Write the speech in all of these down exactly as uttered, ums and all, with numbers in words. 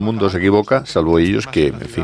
El mundo se equivoca, salvo ellos que, en fin,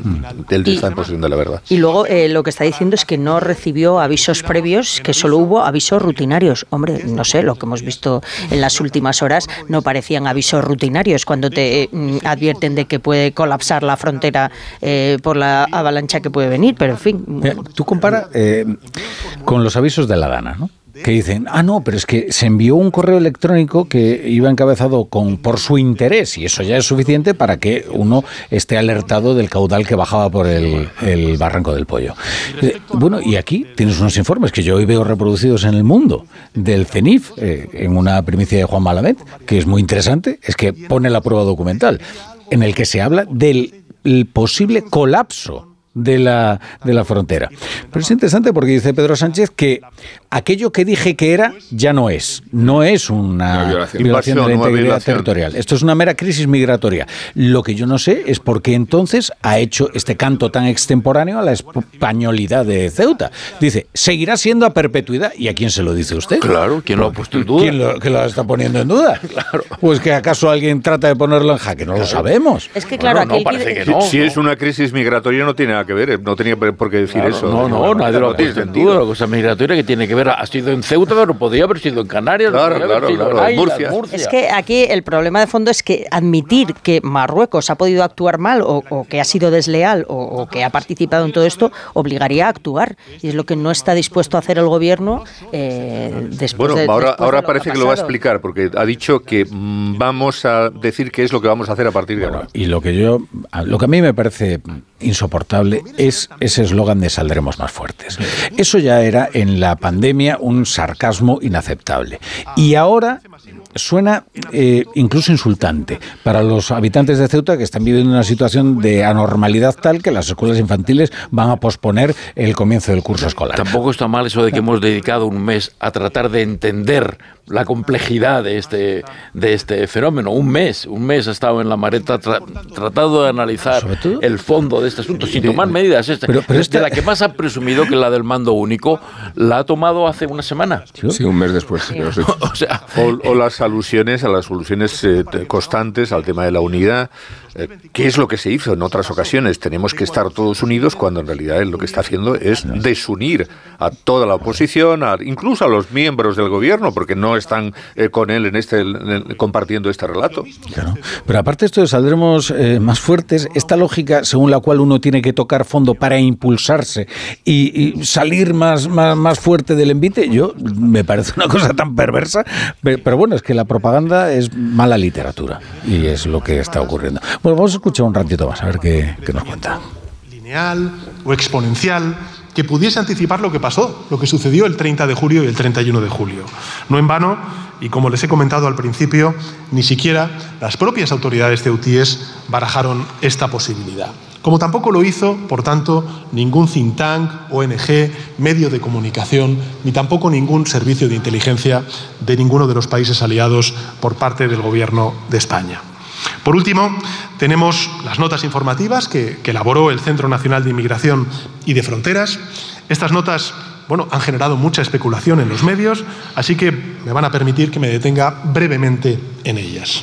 él está en posesión de la verdad. Y luego eh, lo que está diciendo es que no recibió avisos previos, que solo hubo avisos rutinarios. Hombre, no sé, lo que hemos visto en las últimas horas no parecían avisos rutinarios cuando te eh, advierten de que puede colapsar la frontera eh, por la avalancha que puede venir, pero en fin. Mira, tú compara eh, con los avisos de la Dana, ¿no? Que dicen, ah, no, pero es que se envió un correo electrónico que iba encabezado con por su interés, y eso ya es suficiente para que uno esté alertado del caudal que bajaba por el, el Barranco del Pollo. Eh, bueno, y aquí tienes unos informes que yo hoy veo reproducidos en El Mundo, del CENIF, eh, en una primicia de Juan Malamed, que es muy interesante, es que pone la prueba documental, en el que se habla del el posible colapso de la, de la frontera. Pero es interesante porque dice Pedro Sánchez que aquello que dije que era, ya no es. No es una violación, violación de la integridad violación. territorial. Esto es una mera crisis migratoria. Lo que yo no sé es por qué entonces ha hecho este canto tan extemporáneo a la españolidad de Ceuta. Dice, seguirá siendo a perpetuidad. ¿Y a quién se lo dice usted? Claro, ¿quién lo ha puesto en duda? ¿Quién lo, que lo está poniendo en duda? Claro. Pues que acaso alguien trata de ponerlo en jaque. No claro. lo sabemos. Es que claro, bueno, no, parece que no. Si, si es una crisis migratoria no tiene nada que ver, no tenía por qué decir claro, eso. No, no, no nadie lo ha puesto en duda. La cosa migratoria que tiene que ver, ha sido en Ceuta, pero podría haber sido en Canarias, claro, claro, sido claro, en Islas, Murcia. Murcia. Es que aquí el problema de fondo es que admitir que Marruecos ha podido actuar mal o, o que ha sido desleal o, o que ha participado en todo esto obligaría a actuar, y es lo que no está dispuesto a hacer el gobierno eh, después bueno, de ahora, después ahora de lo parece que, que lo va a explicar, porque ha dicho que mmm, vamos a decir qué es lo que vamos a hacer a partir de bueno, ahora. Y lo que yo, lo que a mí me parece insoportable es ese eslogan de saldremos más fuertes. Eso ya era en la pandemia un sarcasmo inaceptable. Y ahora suena eh, incluso insultante para los habitantes de Ceuta, que están viviendo una situación de anormalidad tal que las escuelas infantiles van a posponer el comienzo del curso escolar. Tampoco está mal eso de que hemos dedicado un mes a tratar de entender la complejidad de este de este fenómeno. Un mes, un mes ha estado en la Mareta tra tratado de analizar el fondo de este asunto, sin tomar medidas. Este, pero, pero esta... la que más ha presumido que la del mando único la ha tomado hace una semana. Sí, un mes después. Sí. o, sea, o, o las alusiones a las soluciones eh, constantes al tema de la unidad. Eh, ¿Qué es lo que se hizo en otras ocasiones? Tenemos que estar todos unidos cuando en realidad él lo que está haciendo es desunir a toda la oposición, a, incluso a los miembros del gobierno, porque no están eh, con él en este en el, compartiendo este relato. Claro. Pero aparte esto de saldremos eh, más fuertes, esta lógica según la cual uno tiene que tocar fondo para impulsarse y, y salir más, más, más fuerte del envite, yo me parece una cosa tan perversa, pero bueno, es que la propaganda es mala literatura y es lo que está ocurriendo. Bueno, vamos a escuchar un ratito más, a ver qué, qué nos cuenta. Lineal o exponencial que pudiese anticipar lo que pasó, lo que sucedió el treinta de julio y el treinta y uno de julio. No en vano, y como les he comentado al principio, ni siquiera las propias autoridades ceutíes barajaron esta posibilidad. Como tampoco lo hizo, por tanto, ningún think tank, O N Ge, medio de comunicación, ni tampoco ningún servicio de inteligencia de ninguno de los países aliados por parte del Gobierno de España. Por último, tenemos las notas informativas que, que elaboró el Centro Nacional de Inmigración y de Fronteras. Estas notas, bueno, han generado mucha especulación en los medios, así que me van a permitir que me detenga brevemente en ellas.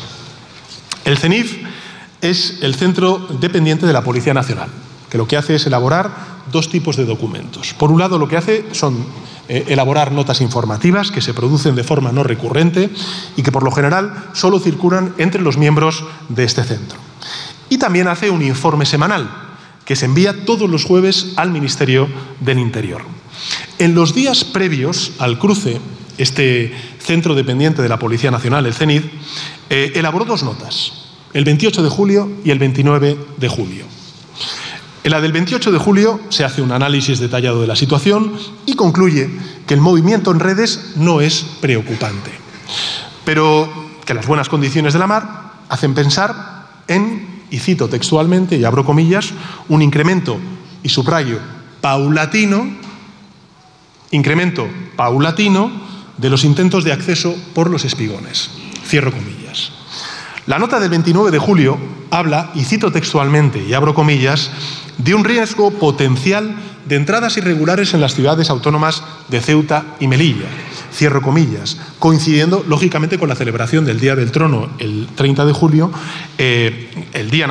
El CENIF es el centro dependiente de la Policía Nacional, que lo que hace es elaborar dos tipos de documentos. Por un lado, lo que hace son eh, elaborar notas informativas que se producen de forma no recurrente y que por lo general solo circulan entre los miembros de este centro. Y también hace un informe semanal que se envía todos los jueves al Ministerio del Interior. En los días previos al cruce, este centro dependiente de la Policía Nacional, el CENIF, eh, elaboró dos notas, el veintiocho de julio y el veintinueve de julio. En la del veintiocho de julio se hace un análisis detallado de la situación y concluye que el movimiento en redes no es preocupante, pero que las buenas condiciones de la mar hacen pensar en, y cito textualmente y abro comillas, un incremento, y subrayo, paulatino, incremento paulatino de los intentos de acceso por los espigones. Cierro comillas. La nota del veintinueve de julio habla, y cito textualmente y abro comillas, de un riesgo potencial de entradas irregulares en las ciudades autónomas de Ceuta y Melilla, cierro comillas, coincidiendo lógicamente con la celebración del Día del Trono el treinta de julio, eh, el Día